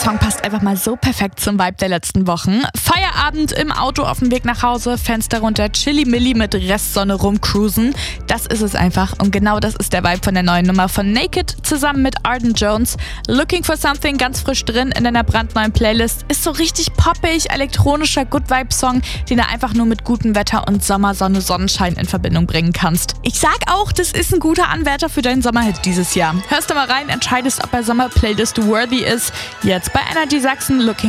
Song passt einfach mal so perfekt zum Vibe der letzten Wochen. Feierabend im Auto auf dem Weg nach Hause, Fenster runter, Chili-Milli mit Restsonne rumcruisen. Das ist es einfach und genau das ist der Vibe von der neuen Nummer von Naked zusammen mit Arden Jones. Looking for Something ganz frisch drin in deiner brandneuen Playlist. Ist so richtig poppig, elektronischer Good-Vibe-Song, den du einfach nur mit gutem Wetter und Sommersonne, Sonnenschein in Verbindung bringen kannst. Ich sag auch, das ist ein guter Anwärter für deinen Sommerhit dieses Jahr. Hörst du mal rein, entscheidest, ob er Sommer-Playlist worthy ist. Jetzt bei Energy Sachsen Looking